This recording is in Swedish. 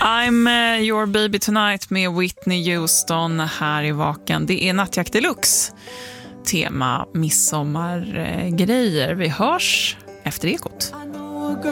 I'm your baby tonight med Whitney Houston här i Vaken. Det är Nattjakt Deluxe. Tema midsommargrejer. Vi hörs efter Ekot.